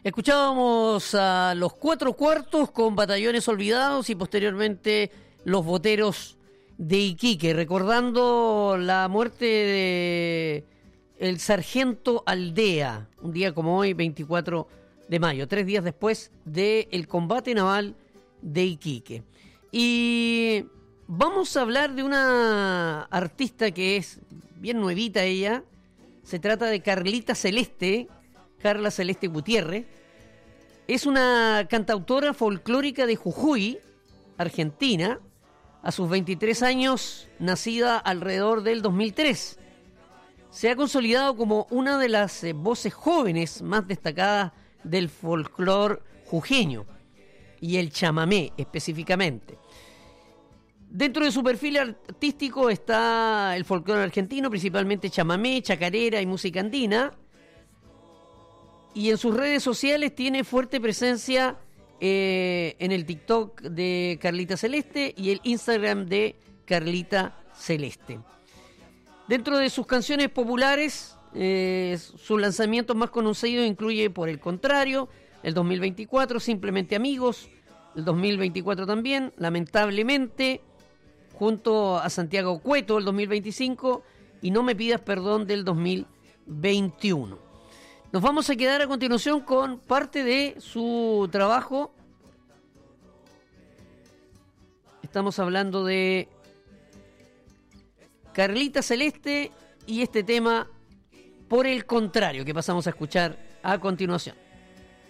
Escuchábamos a Los Cuatro Cuartos con Batallones Olvidados y posteriormente Los Boteros de Iquique, recordando la muerte de el sargento Aldea, un día como hoy, 24 de mayo, 3 días después del combate naval de Iquique. Y vamos a hablar de una artista que es bien nuevita ella. Se trata de Carlita Celeste, Carla Celeste Gutiérrez. Es una cantautora folclórica de Jujuy, Argentina. A sus 23 años, nacida alrededor del 2003. Se ha consolidado como una de las voces jóvenes más destacadas del folclore jujeño y el chamamé específicamente. Dentro de su perfil artístico está el folclore argentino, principalmente chamamé, chacarera y música andina. Y en sus redes sociales tiene fuerte presencia en el TikTok de Carlita Celeste y el Instagram de Carlita Celeste. Dentro de sus canciones populares, sus lanzamientos más conocidos incluye Por el Contrario, el 2024, Simplemente Amigos, el 2024 también, Lamentablemente, junto a Santiago Cueto, el 2025, y No Me Pidas Perdón, del 2021. Nos vamos a quedar a continuación con parte de su trabajo. Estamos hablando de Carlita Celeste y este tema Por el Contrario, que pasamos a escuchar a continuación.